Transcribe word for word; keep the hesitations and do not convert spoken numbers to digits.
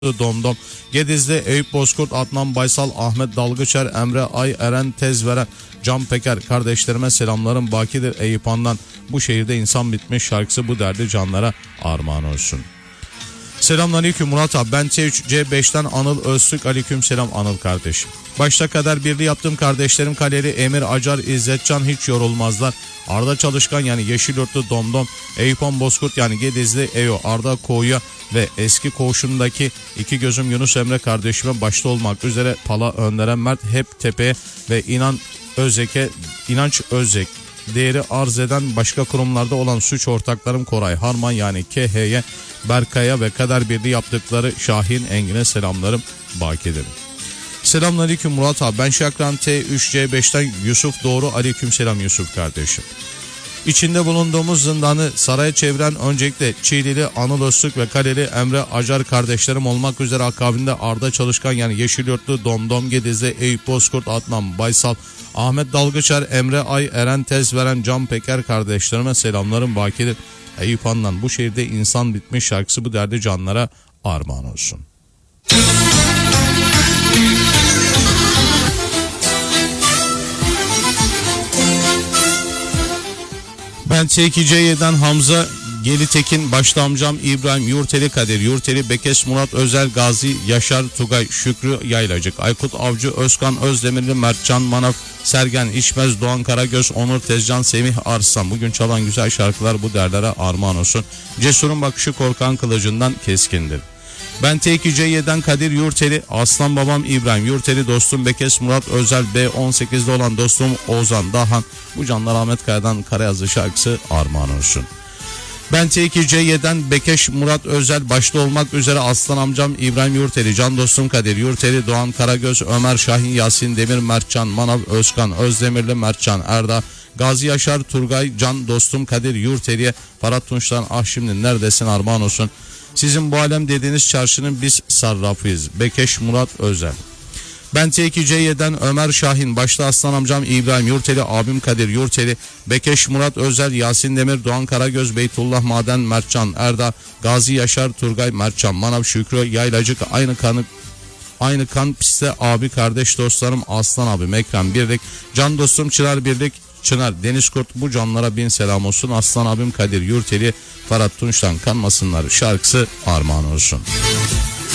Domdom, Gedizli, Eyüp Bozkurt, Adnan Baysal, Ahmet Dalgıçer, Emre Ay, Eren Tezveren, Can Peker kardeşlerime selamlarım bakidir Eyüphan'dan. Bu şehirde insan bitmiş şarkısı bu derdi canlara armağan olsun. Selamünaleyküm Murat abi, ben T üç C beşten Anıl Öztürk. Aleyküm selam Anıl kardeşim. Başta kadar birliği yaptığım kardeşlerim Kaleli, Emir Acar, İzzetcan hiç yorulmazlar. Arda Çalışkan yani Yeşilyurtlu Domdom, Eyüphan Bozkurt yani Gedizli Eyo, Arda Koğuya ve eski koğuşundaki iki gözüm Yunus Emre kardeşime başta olmak üzere Pala Önderen Mert hep tepeye ve inan Özek'e inanç Özek değeri arz eden başka kurumlarda olan suç ortaklarım Koray Harman yani K H'ye, Berkay'a ve kader birliği yaptıkları Şahin Engin'e selamlarım bakidir. Selamünaleyküm Murat abi, ben Şakran T üç C beşten Yusuf Doğru. Aleyküm selam Yusuf kardeşim. İçinde bulunduğumuz zindanı saraya çeviren öncelikle Çiğlili Anıl Öztürk ve Kaleli Emre Acar kardeşlerim olmak üzere akabinde Arda Çalışkan yani Yeşilyurtlu Domdom, Gedizli, Eyüp Bozkurt, Adnan Baysal, Ahmet Dalgıçer, Emre Ay, Eren Tezveren, Can Peker kardeşlerime selamlarım bakidir. Eyüphan'dan bu şehirde insan bitmiş şarkısı bu derdi canlara armağan olsun. Ben T iki C Y'den Hamza Gelitekin, başta amcam İbrahim, Yurteli Kadir, Yurteli Bekes, Murat Özel, Gazi Yaşar, Tugay, Şükrü Yaylacık, Aykut Avcı, Özkan Özdemirli, Mertcan Manaf, Sergen İçmez, Doğan Karagöz, Onur Tezcan, Semih Arslan. Bugün çalan güzel şarkılar bu derlere armağan olsun. Cesurun bakışı korkan kılıcından keskindir. Ben T iki C Y'den Kadir Yurteli, Aslan babam İbrahim, Yurteli dostum Bekes, Murat Özel, B on sekizde olan dostum Ozan Dahan. Bu canlar Ahmet Kaya'dan Karayazı şarkısı armağan olsun. Ben T iki C Y'den Bekeş, Murat Özel başta olmak üzere Aslan amcam İbrahim Yurteli, can dostum Kadir Yurteli, Doğan Karagöz, Ömer Şahin, Yasin Demir, Mertcan Manav, Özkan Özdemirli, Mertcan Erda, Gazi Yaşar, Turgay, can dostum Kadir Yurteli'ye, Ferhat Tunç'tan ah şimdi neredesin armağan olsun. Sizin bu alem dediğiniz çarşının biz sarrafıyız. Bekeş, Murat Özel. Ben T iki C Y'den Ömer Şahin, başta Aslan amcam İbrahim Yurteli, abim Kadir Yurteli, Bekeş, Murat Özel, Yasin Demir, Doğan Karagöz, Beytullah Maden, Mertcan Erda, Gazi Yaşar, Turgay, Mertcan Manav, Şükrü Yaylacık, aynı kanı aynı kan piste abi kardeş dostlarım Aslan abi, Ekrem Birlik, can dostum Çınar Birlik, Çınar Deniz Kurt, bu canlara bin selam olsun. Aslan abim Kadir Yurteli, Ferhat Tunç'tan kanmasınlar şarkısı armağan olsun.